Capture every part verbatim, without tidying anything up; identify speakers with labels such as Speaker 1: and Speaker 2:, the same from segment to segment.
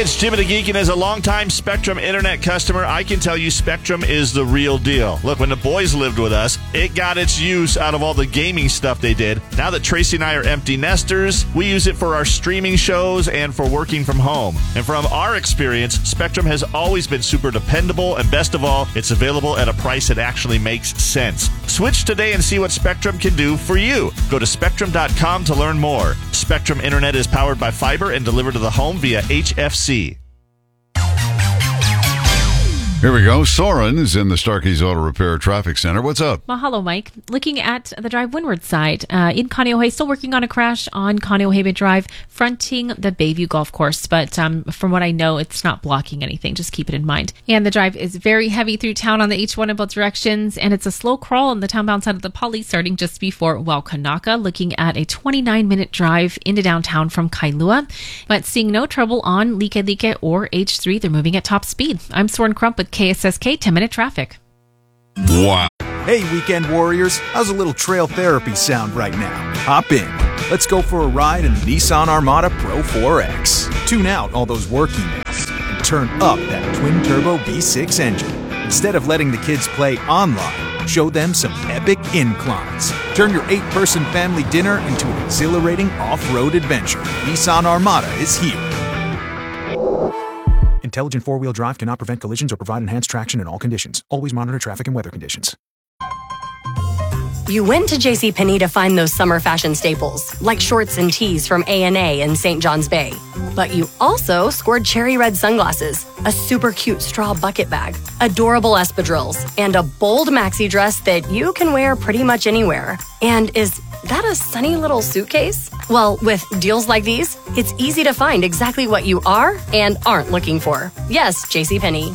Speaker 1: it's Jimmy the Geek, and as a longtime Spectrum Internet customer, I can tell you Spectrum is the real deal. Look, when the boys lived with us, it got its use out of all the gaming stuff they did. Now that Tracy and I are empty nesters, we use it for our streaming shows and for working from home. And from our experience, Spectrum has always been super dependable, and best of all, it's available at a price that actually makes sense. Switch today and see what Spectrum can do for you. Go to spectrum dot com to learn more. Spectrum Internet is powered by fiber and delivered to the home via H F C.
Speaker 2: Here we go. Soren is in the Starkey's Auto Repair Traffic Center. What's up?
Speaker 3: Mahalo, Mike. Looking at the drive windward side, uh, in Kaneohe, still working on a crash on Kaneohe Drive, fronting the Bayview Golf Course. But um, from what I know, it's not blocking anything. Just keep it in mind. And the drive is very heavy through town on the H one in both directions. And it's a slow crawl on the townbound side of the Poly, starting just before Waukanaka, looking at a twenty-nine minute drive into downtown from Kailua. But seeing no trouble on Like Like or H three. They're moving at top speed. I'm Soren Crump with K S S K ten minute traffic.
Speaker 2: Wow.
Speaker 4: Hey, weekend warriors. How's a little trail therapy sound right now? Hop in. Let's go for a ride in the Nissan Armada Pro four X. Tune out all those work emails and turn up that twin-turbo V six engine. Instead of letting the kids play online, show them some epic inclines. Turn your eight-person family dinner into an exhilarating off-road adventure. Nissan Armada is here. Intelligent four-wheel drive cannot prevent collisions or provide enhanced traction in all conditions. Always monitor traffic and weather conditions.
Speaker 5: You went to JCPenney to find those summer fashion staples, like shorts and tees from A and A in Saint John's Bay. But you also scored cherry red sunglasses, a super cute straw bucket bag, adorable espadrilles, and a bold maxi dress that you can wear pretty much anywhere. And is that a sunny little suitcase? Well, with deals like these, it's easy to find exactly what you are and aren't looking for. Yes, JCPenney.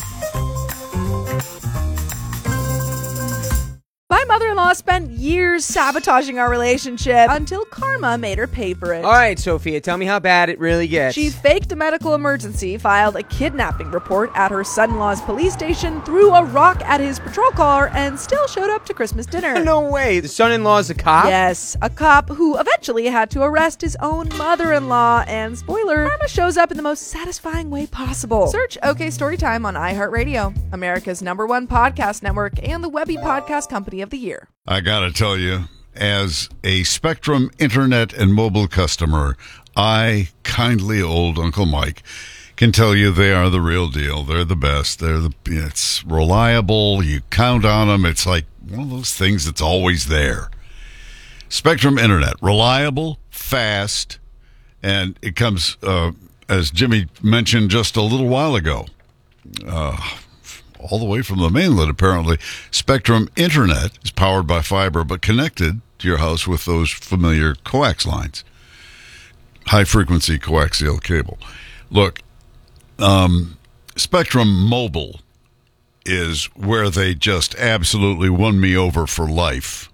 Speaker 6: My mother-in-law spent years sabotaging our relationship until karma made her pay for it.
Speaker 7: All right, Sophia, tell me how bad it really gets.
Speaker 6: She faked a medical emergency, filed a kidnapping report at her son-in-law's police station, threw a rock at his patrol car, and still showed up to Christmas dinner.
Speaker 7: No way. The son-in-law's a cop?
Speaker 6: Yes, a cop who eventually had to arrest his own mother-in-law. And spoiler, karma shows up in the most satisfying way possible. Search OK Storytime on iHeartRadio, America's number one podcast network and the Webby Podcast Company of the Year.
Speaker 2: I gotta tell you, as a Spectrum Internet and mobile customer, I, kindly old Uncle Mike, can tell you they are the real deal. They're the best. They're the. It's reliable. You count on them. It's like one of those things that's always there. Spectrum Internet, reliable, fast, and it comes, uh, as Jimmy mentioned just a little while ago, uh, all the way from the mainland, apparently. Spectrum Internet is powered by fiber, but connected to your house with those familiar coax lines. High-frequency coaxial cable. Look, um, Spectrum Mobile is where they just absolutely won me over for life.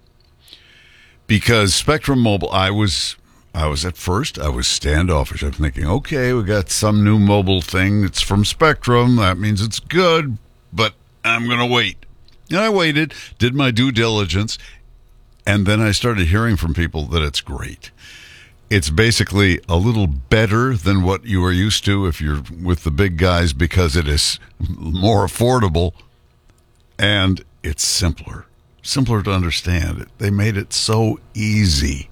Speaker 2: Because Spectrum Mobile, I was... I was at first, I was standoffish. I'm thinking, okay, we got some new mobile thing that's from Spectrum. That means it's good, but I'm going to wait. And I waited, did my due diligence, and then I started hearing from people that it's great. It's basically a little better than what you are used to if you're with the big guys because it is more affordable, and it's simpler. Simpler to understand. They made it so easy.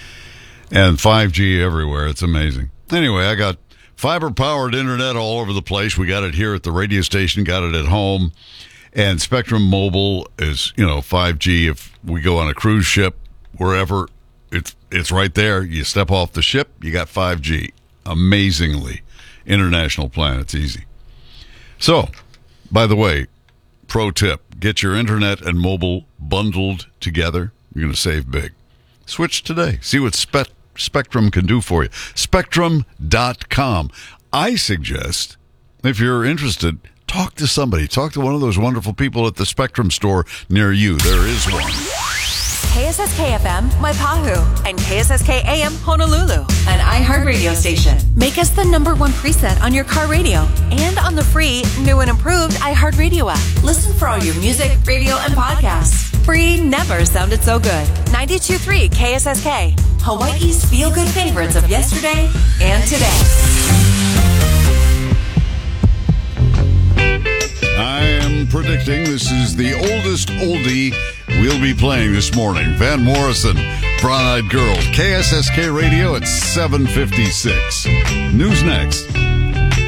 Speaker 2: And five G everywhere. It's amazing. Anyway, I got fiber-powered internet all over the place. We got it here at the radio station, got it at home. And Spectrum Mobile is, you know, five G. If we go on a cruise ship, wherever, it's it's right there. You step off the ship, you got five G. Amazingly. International plan. It's easy. So, by the way, pro tip, get your internet and mobile bundled together. You're going to save big. Switch today. See what Spe- Spectrum can do for you. Spectrum dot com. I suggest, if you're interested, talk to somebody. Talk to one of those wonderful people at the Spectrum store near you. There is one.
Speaker 8: K S S K F M, Waipahu, and K S S K A M, Honolulu, an iHeartRadio station. Make us the number one preset on your car radio and on the free, new and improved iHeartRadio app. Listen for all your music, radio, and podcasts. Free never sounded so good. ninety-two point three K S S K, Hawaii's feel-good favorites of yesterday and today.
Speaker 2: predicting this is the oldest oldie we'll be playing this morning. Van Morrison, Brown Eyed Girl, K S S K Radio at seven fifty-six. News next.